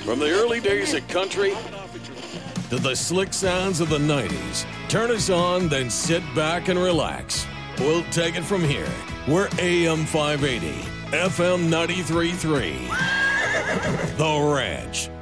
From the early days of country to the slick sounds of the 90s, turn us on, then sit back and relax. We'll take it from here. We're AM 580, FM 93.3. The Ranch.